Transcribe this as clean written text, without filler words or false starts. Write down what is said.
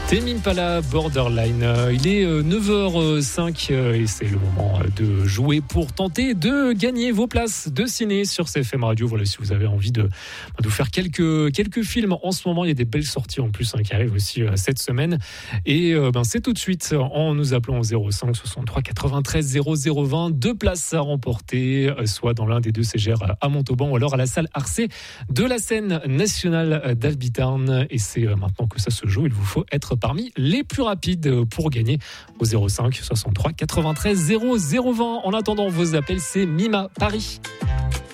Tame Impala Borderline. Il est 9h05 et c'est le moment de jouer pour tenter de gagner vos places de ciné sur CFM Radio. Voilà, si vous avez envie de vous faire quelques films en ce moment, il y a des belles sorties en plus qui arrivent aussi cette semaine. Et c'est tout de suite en nous appelant au 05 63 93 0020. 2 places à remporter, soit dans l'un des 2 CGR à Montauban ou alors à la salle Arcé de la scène nationale d'Albitarn. Et c'est maintenant que ça se joue, il vous faut être parmi les plus rapides pour gagner au 05 63 93 0020. En attendant vos appels, c'est Mima Paris.